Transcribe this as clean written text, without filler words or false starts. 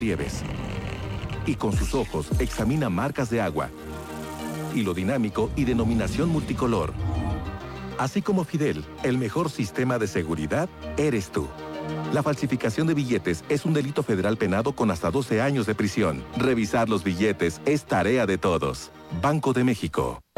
relieves. Y con sus ojos examina marcas de agua, hilo dinámico y denominación multicolor. Así como Fidel, el mejor sistema de seguridad eres tú. La falsificación de billetes es un delito federal penado con hasta 12 años de prisión. Revisar los billetes es tarea de todos. Banco de México.